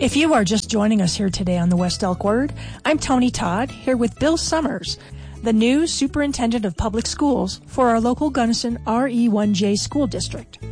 If you are just joining us here today on the West Elk Word, I'm Tony Todd, here with Bill Summers, the new Superintendent of Public Schools for our local Gunnison RE1J School District.